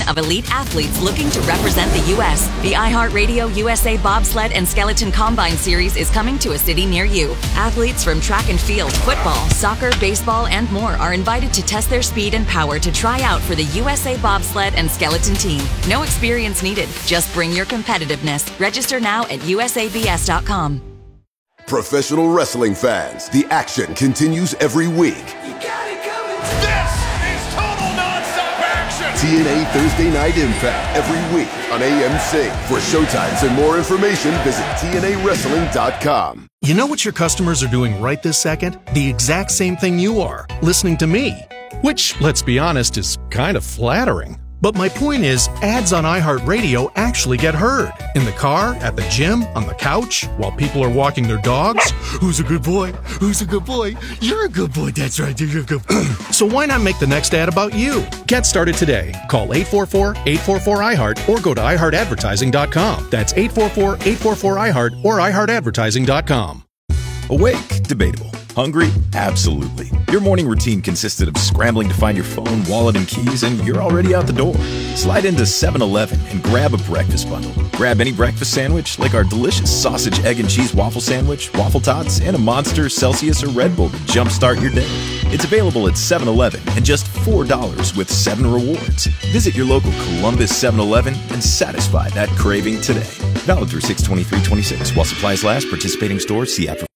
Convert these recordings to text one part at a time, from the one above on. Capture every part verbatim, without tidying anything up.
of elite athletes looking to represent the U S The iHeartRadio U S A Bobsled and Skeleton Combine Series is coming to a city near you. Athletes from track and field, football, soccer, baseball, and more are invited to test their speed and power to try out for the U S A Bobsled and Skeleton team. No experience needed. Just bring your competitiveness. Register now at U S A B S dot com. Professional wrestling fans, the action continues every week. You got it coming. This is total nonstop action. T N A Thursday Night Impact every week on A M C. For showtimes and more information, visit T N A wrestling dot com. You know what your customers are doing right this second? The exact same thing you are, listening to me. Which, let's be honest, is kind of flattering. But my point is, ads on iHeartRadio actually get heard. In the car, at the gym, on the couch, while people are walking their dogs. Who's a good boy? Who's a good boy? You're a good boy. That's right. You're a good boy. So why not make the next ad about you? Get started today. Call eight four four, eight four four, I heart or go to i heart advertising dot com. That's eight four four, eight four four, I heart or i heart advertising dot com. Awake? Debatable. Hungry? Absolutely. Your morning routine consisted of scrambling to find your phone, wallet, and keys, and you're already out the door. Slide into seven eleven and grab a breakfast bundle. Grab any breakfast sandwich, like our delicious sausage, egg, and cheese waffle sandwich, waffle tots, and a Monster, Celsius, or Red Bull to jumpstart your day. It's available at seven eleven and just four dollars with seven rewards. Visit your local Columbus seven eleven and satisfy that craving today. Valid through six twenty-three twenty-six. While supplies last, participating stores, see app for.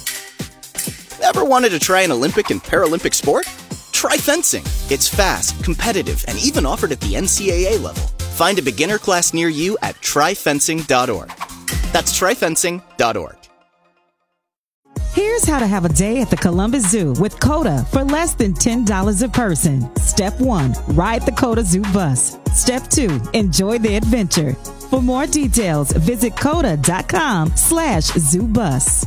Ever wanted to try an Olympic and Paralympic sport? Try fencing. It's fast, competitive, and even offered at the N C A A level. Find a beginner class near you at try fencing dot org. That's try fencing dot org. Here's how to have a day at the Columbus Zoo with COTA for less than ten dollars a person. Step one, ride the COTA Zoo bus. Step two, enjoy the adventure. For more details, visit coda dot com slash zoo bus.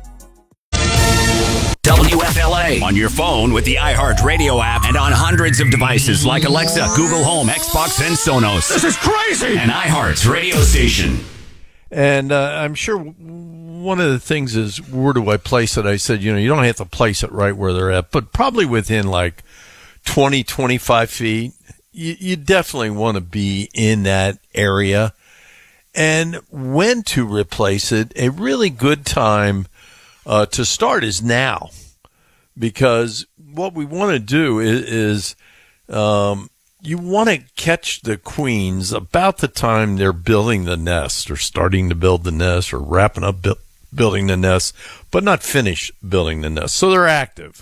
W F L A on your phone with the iHeartRadio app and on hundreds of devices like Alexa, Google Home, Xbox, and Sonos. This is crazy! And iHeart's radio station. And uh, I'm sure one of the things is, where do I place it? I said, you know, you don't have to place it right where they're at, but probably within like twenty, twenty-five feet. You, you definitely want to be in that area. And when to replace it, a really good time Uh, to start is now, because what we want to do is, is um, you want to catch the queens about the time they're building the nest or starting to build the nest or wrapping up bu- building the nest, but not finish building the nest. So they're active.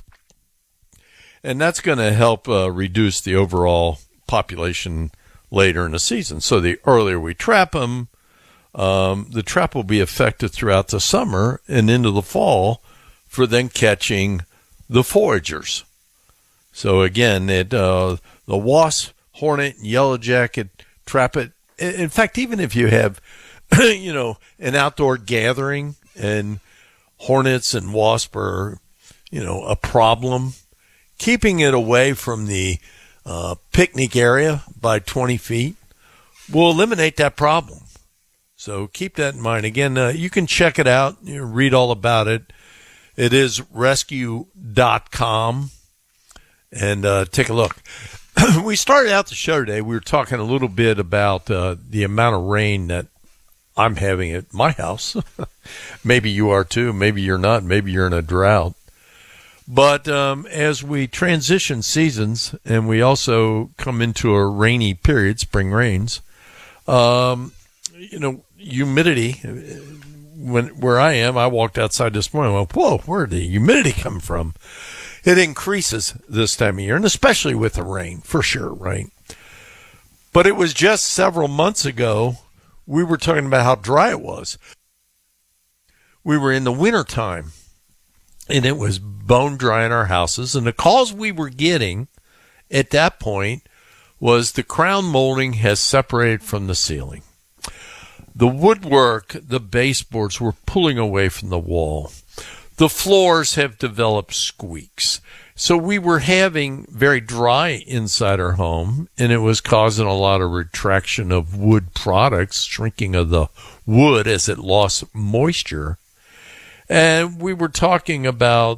And that's going to help uh, reduce the overall population later in the season. So the earlier we trap them, Um, the trap will be effective throughout the summer and into the fall for then catching the foragers. So again, it, uh, the wasp, hornet, and yellow jacket, trap it. In fact, even if you have, you know, an outdoor gathering and hornets and wasp are, you know, a problem, keeping it away from the uh, picnic area by twenty feet will eliminate that problem. So keep that in mind. Again, uh, you can check it out, you know, read all about it. It is rescue dot com, and uh, take a look. We started out the show today. We were talking a little bit about uh, the amount of rain that I'm having at my house. Maybe you are too. Maybe you're not. Maybe you're in a drought. But um, as we transition seasons and we also come into a rainy period, spring rains, um, you know, humidity, when where I am, I walked outside this morning, I went, whoa, where did the humidity come from? It increases this time of year, and especially with the rain, for sure, right? But it was just several months ago, we were talking about how dry it was. We were in the wintertime, and it was bone dry in our houses, and the calls we were getting at that point was the crown molding has separated from the ceiling. The woodwork, the baseboards were pulling away from the wall. The floors have developed squeaks. So we were having very dry inside our home, and it was causing a lot of retraction of wood products, shrinking of the wood as it lost moisture. And we were talking about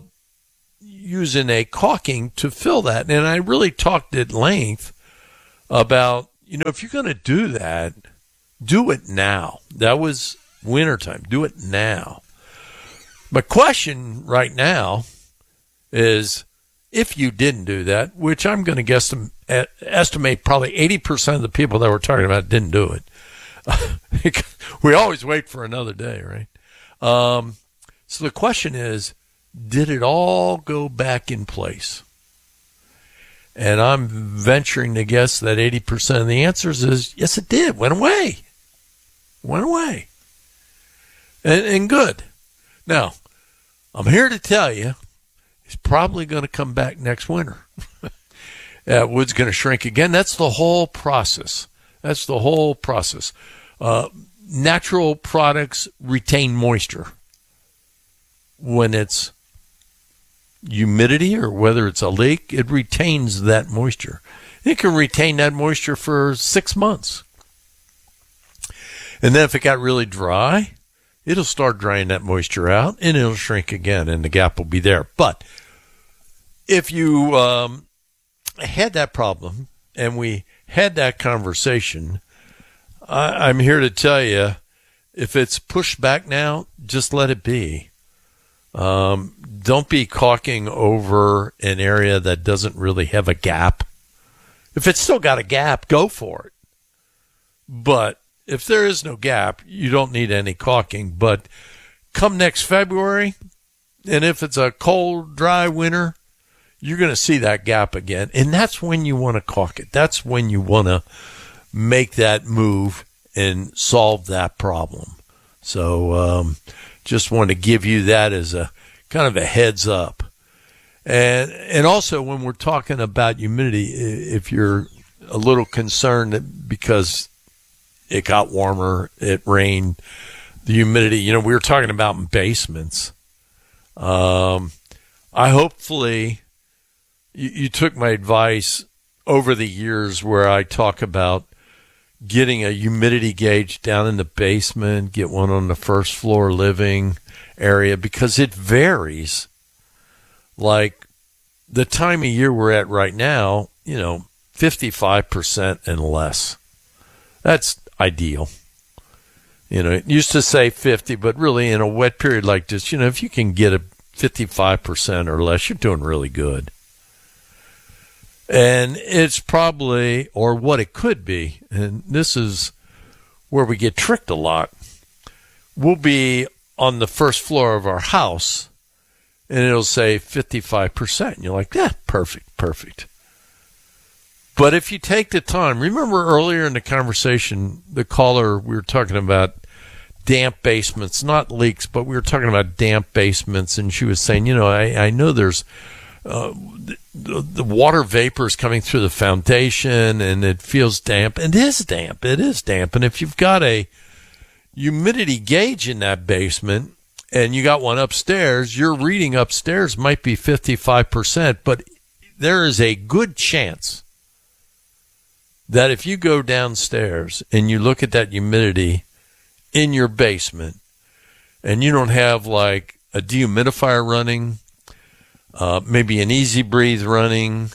using a caulking to fill that. And I really talked at length about you know, if you're going to do that, do it now. That was wintertime. Do it now. My question right now is, if you didn't do that, which I'm going to guess estimate probably eighty percent of the people that we're talking about didn't do it. We always wait for another day, right? Um, so the question is, did it all go back in place? And I'm venturing to guess that eighty percent of the answers is, yes, it did. Went away. Went away. And, and good. Now, I'm here to tell you, it's probably going to come back next winter. uh, wood's going to shrink again. That's the whole process. That's the whole process. Uh, natural products retain moisture when it's humidity or whether it's a leak. It retains that moisture. It can retain that moisture for six months. And then if it got really dry, it'll start drying that moisture out, and it'll shrink again, and the gap will be there. But if you um, had that problem, and we had that conversation, I, I'm here to tell you, if it's pushed back now, just let it be. Um, don't be caulking over an area that doesn't really have a gap. If it's still got a gap, go for it. But if there is no gap, you don't need any caulking. But come next February, and if it's a cold, dry winter, you're going to see that gap again. And that's when you want to caulk it. That's when you want to make that move and solve that problem. So um, just want to give you that as a kind of a heads up. And and also when we're talking about humidity, if you're a little concerned because it got warmer, it rained, the humidity, you know, we were talking about in basements. Um, I hopefully you, you took my advice over the years where I talk about getting a humidity gauge down in the basement, get one on the first floor living area, because it varies. Like the time of year we're at right now, you know, fifty-five percent and less. That's ideal. You know, it used to say fifty, but really in a wet period like this, you know, if you can get a fifty-five percent or less, you're doing really good. And it's probably, or what it could be, and this is where we get tricked a lot. We'll be on the first floor of our house, and it'll say fifty-five percent. And you're like, yeah, perfect, perfect. But if you take the time, remember earlier in the conversation, the caller, we were talking about damp basements, not leaks, but we were talking about damp basements, and she was saying, you know, I, I know there's uh, the, the water vapor is coming through the foundation, and it feels damp. And it is damp. It is damp. And if you've got a humidity gauge in that basement, and you got one upstairs, your reading upstairs might be fifty-five percent, but there is a good chance that if you go downstairs and you look at that humidity in your basement and you don't have like a dehumidifier running, uh, maybe an Easy Breathe running,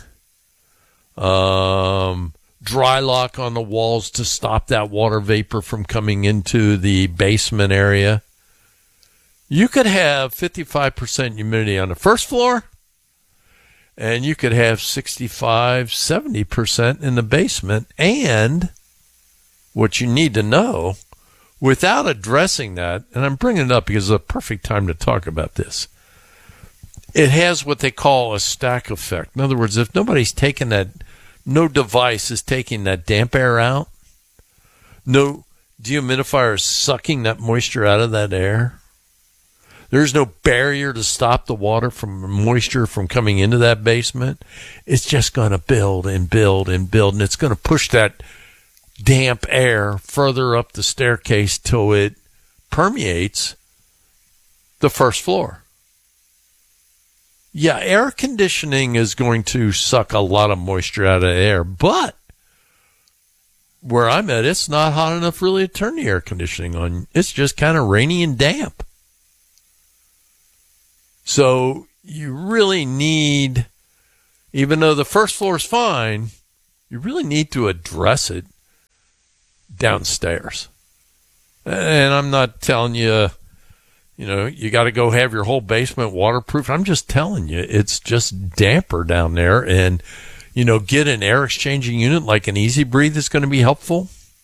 um, dry lock on the walls to stop that water vapor from coming into the basement area, you could have fifty-five percent humidity on the first floor, and you could have sixty-five, seventy percent in the basement. And what you need to know, without addressing that, and I'm bringing it up because it's a perfect time to talk about this, it has what they call a stack effect. In other words, if nobody's taking that, no device is taking that damp air out, no dehumidifier is sucking that moisture out of that air, there's no barrier to stop the water from moisture from coming into that basement, it's just going to build and build and build, and it's going to push that damp air further up the staircase till it permeates the first floor. Yeah, air conditioning is going to suck a lot of moisture out of the air, but where I'm at, it's not hot enough really to turn the air conditioning on. It's just kind of rainy and damp. So you really need, even though the first floor is fine, you really need to address it downstairs. And I'm not telling you, you know, you got to go have your whole basement waterproof. I'm just telling you, it's just damper down there. And, you know, get an air exchanging unit like an Easy Breathe is going to be helpful.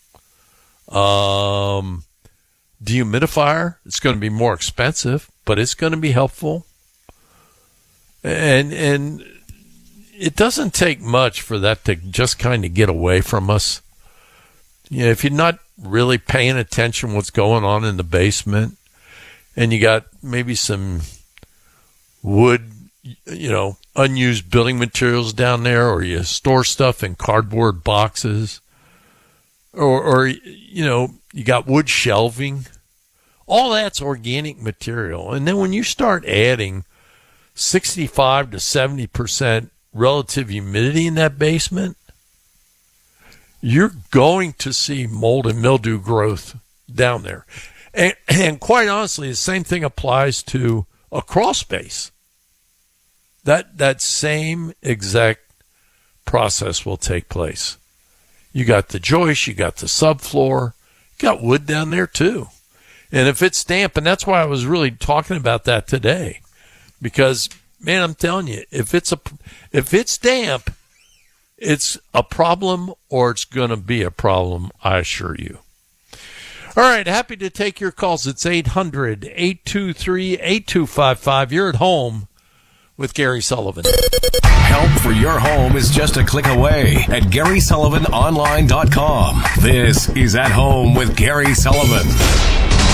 Um, dehumidifier, it's going to be more expensive, but it's going to be helpful. And, and it doesn't take much for that to just kind of get away from us. You know, if you're not really paying attention what's going on in the basement, and you got maybe some wood, you know, unused building materials down there, or you store stuff in cardboard boxes, or, or you know, you got wood shelving, all that's organic material. And then when you start adding sixty-five to seventy percent relative humidity in that basement, you're going to see mold and mildew growth down there. And, and quite honestly, the same thing applies to a crawl space. That, that same exact process will take place. You got the joist, you got the subfloor, you got wood down there too. And if it's damp, and that's why I was really talking about that today, because, man, I'm telling you, if it's a, if it's damp, it's a problem, or it's going to be a problem, I assure you. All right, happy to take your calls. It's eight hundred, eight two three, eight two five five. You're at home with Gary Sullivan. Help for your home is just a click away at Gary Sullivan Online dot com. This is At Home with Gary Sullivan.